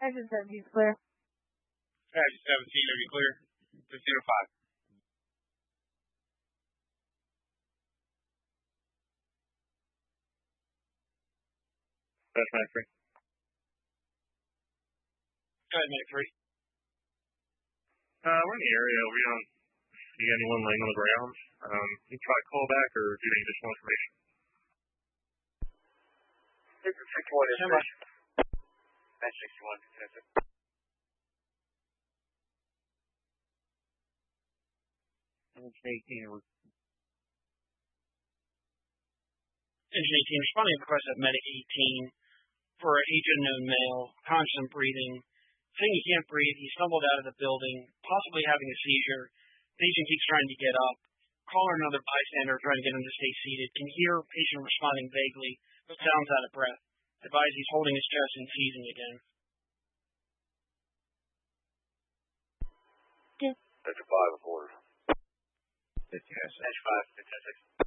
Exit 17 is clear. Exit 17, are you clear? 1505. That's Mac 3. Go ahead, Mac 3. We're in the area. We don't see anyone laying on the ground. You try to call back or do you need additional information? Exit 61 is station. Match 61, contested. Engine 18, responding to request of Medic 18 for an age unknown male, constant breathing, saying he can't breathe. He stumbled out of the building, possibly having a seizure. The agent keeps trying to get up. Caller and another bystander trying to get him to stay seated. Can hear patient responding vaguely, but sounds out of breath. Advise he's holding his chest and seizing again. That's a 5 of order. Yes. Match 5, contested.